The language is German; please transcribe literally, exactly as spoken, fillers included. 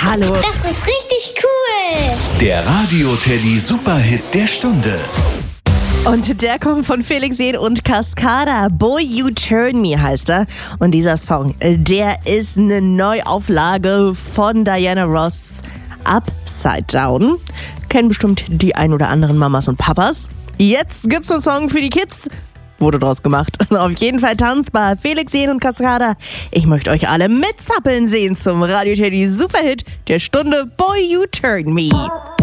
Hallo. Das ist richtig cool. Der Radio-Teddy Superhit der Stunde. Und der kommt von Felix Jähn und Cascada. Boy, You Turn Me heißt er. Und dieser Song, der ist eine Neuauflage von Diana Ross, Upside Down. Kennen bestimmt die ein oder anderen Mamas und Papas. Jetzt gibt's einen Song für die Kids. Wurde draus gemacht. Auf jeden Fall tanzbar. Felix Jähn und Cascada. Ich möchte euch alle mitzappeln sehen zum Radio-Teddy Superhit der Stunde. Boy, You Turn Me.